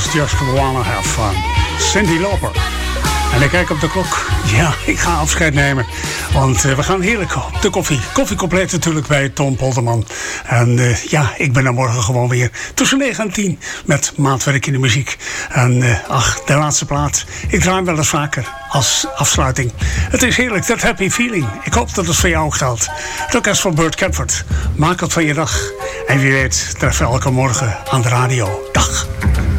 Just Wanna Have Fun. Cyndi Lauper. En ik kijk op de klok. Ja, ik ga afscheid nemen. Want we gaan heerlijk op de koffie. Koffie compleet natuurlijk bij Tom Polderman. En ja, ik ben er morgen gewoon weer tussen 9 en 10 met Maatwerk in de muziek. En de laatste plaat. Ik draai hem wel eens vaker als afsluiting. Het is heerlijk, that happy feeling. Ik hoop dat het voor jou ook geldt. Het orkest van Burt Camford. Maak het van je dag. En wie weet, treffen we elke morgen aan de radio. Dag.